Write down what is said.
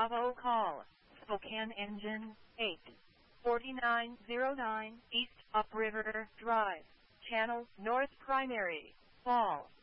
Bravo call, Spokane Engine, 84909 East Upriver Drive, Channel North Primary, Fall.